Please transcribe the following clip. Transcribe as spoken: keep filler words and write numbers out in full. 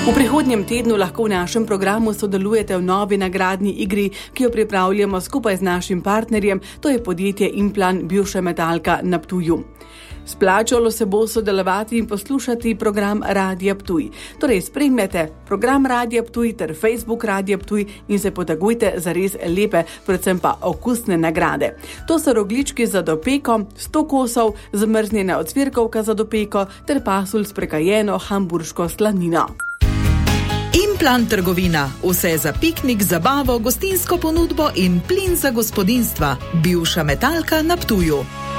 V prihodnjem tednu lahko v našem programu sodelujete v novi nagradni igri, ki jo pripravljamo skupaj z našim partnerjem, to je podjetje Implan bivša Metalka na Ptuju. Splačalo se bo sodelovati in poslušati program Radia Ptuj. Torej spremljate program Radia Ptuj ter Facebook Radia Ptuj in se potegujte za res lepe, predvsem pa okusne nagrade. To so rogljički za dopeko, sto kosov, zamrznjena ocvirkovka za dopeko ter pasulj s prekajeno hamburško slanino. Implan trgovina. Vse za piknik, zabavo, gostinsko ponudbo in plin za gospodinstva. Bivša Metalka na Ptuju.